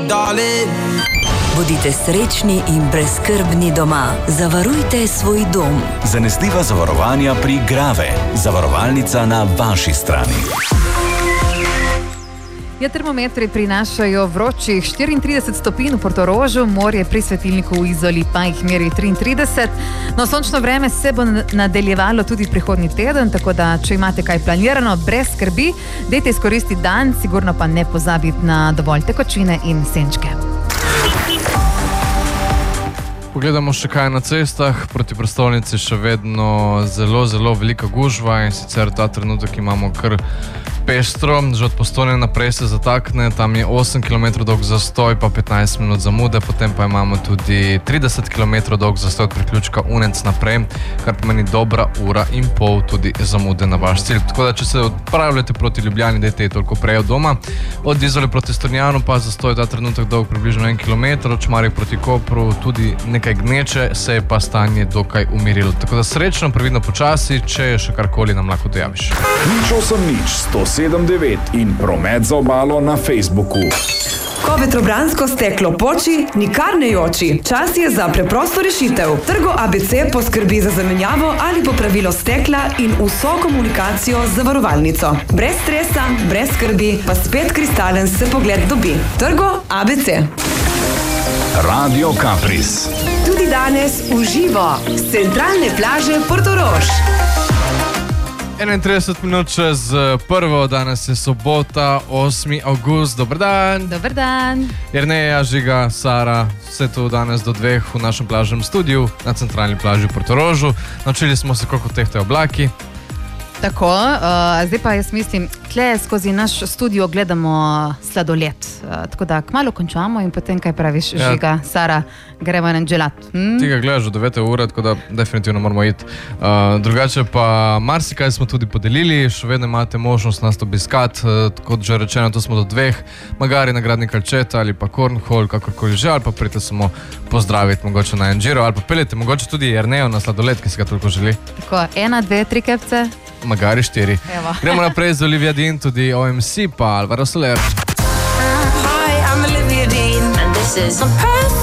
darling. Bodite srečni in brezskrbni doma. Zavarujte svoj dom. Zanesljiva zavarovanja pri Grave. Zavarovalnica na vaši strani. Termometri prinašajo vročih 34 stopinj v Portorožu, morje pri svetilniku v Izoli pa jih meri 33. No, sončno vreme se bo nadaljevalo tudi prihodnji teden, tako da, če imate kaj planirano, brez skrbi, dajte izkoristiti dan, sigurno pa ne pozabiti na dovolj tekočine in senčke. Pogledamo še kaj na cestah. Proti prestolnici še vedno zelo velika gužva in sicer ta trenutek imamo kar pestro, že od Postojne naprej se zatakne, tam je 8 km dolg zastoj, pa 15 minut zamude, potem pa imamo tudi 30 km dolg zastoj od priključka Unec naprej, kar pomeni dobra ura in pol tudi zamude na vaš cilj. Tako da, če se odpravljate proti Ljubljani, dajte toliko prej od doma. Od Izole proti Strunjanu pa zastoj ta trenutek dolg približno 1 km, od Šmarja proti Kopru tudi nekaj gneče, se je pa stanje dokaj umirilo. Tako da srečno, previdno počasi, če je še karkoli, nam lahko dojaviš. 107.9 in promet za obalo na Facebooku. Ko vetrobransko steklo poči, nikar ne joči. Čas je za preprosto rešitev. Trgo ABC poskrbi za zamenjavo ali popravilo stekla in vso komunikacijo z zavarovalnico. Brez stresa, brez skrbi, pa spet kristalen se pogled dobi. Trgo ABC. Radio Kapris. Tudi danes v živo z centralne plaže Portorož. 31 minut čez prvo, danes je sobota, 8. avgust. Dober dan. Dober dan. Jerneja, Žiga, Sara, vse to danes do 2 v našem plažnem studiu na centralni plaži v Portorožu. Naučili smo se, koliko tehtajo oblaki. Tako, zdaj pa jaz mislim, tle skozi naš studio gledamo sladoled. Tako da kmalu končamo in potem, kaj praviš, Žiga, Sara, gremo na gelat. Ti ga gledaš do 9 ure, tako da definitivno moramo iti. Drugače pa marsikaj smo tudi podelili, še vedno imate možnost nas obiskati, kot že rečeno, to smo do 2, magari na Gradni Kalčeta ali pa Cornhole, kakorkoli že, ali pa pridete samo pozdraviti mogoče na Enžiro, ali pa peljete mogoče tudi Jernejo na sladoled, ki si ga toliko želi. Tako, 1, 2, 3 kepce. Magari 4. Evo. Gremo naprej z Olivia Dean, tudi OMC pa Alvaro Soler. Hi, I'm Olivia Dean and this is